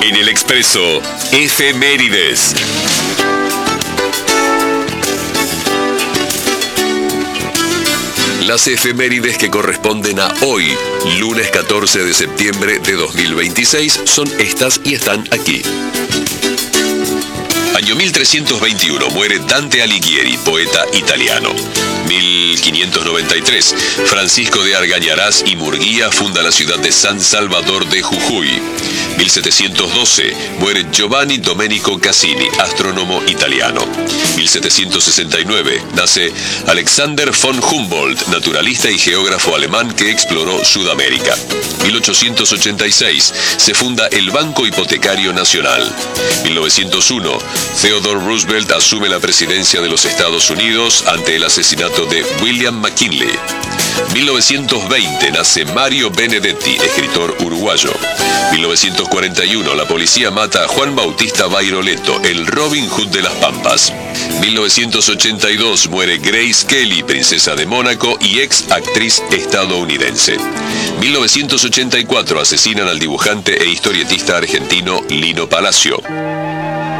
En El Expreso, efemérides. Las efemérides que corresponden a hoy, lunes 14 de septiembre de 2026, son estas y están aquí. Año 1321, muere Dante Alighieri, poeta italiano. 1593, Francisco de Argañarás y Murguía funda la ciudad de San Salvador de Jujuy. 1712, muere Giovanni Domenico Cassini, astrónomo italiano. 1769, nace Alexander von Humboldt, naturalista y geógrafo alemán que exploró Sudamérica. 1886, se funda el Banco Hipotecario Nacional. 1901, Theodore Roosevelt asume la presidencia de los Estados Unidos ante el asesinato de William McKinley. 1920, nace Mario Benedetti, escritor uruguayo. 1941, la policía mata a Juan Bautista Bairoleto, el Robin Hood de las Pampas. 1982, muere Grace Kelly, princesa de Mónaco y ex actriz estadounidense. 1984, asesinan al dibujante e historietista argentino Lino Palacio.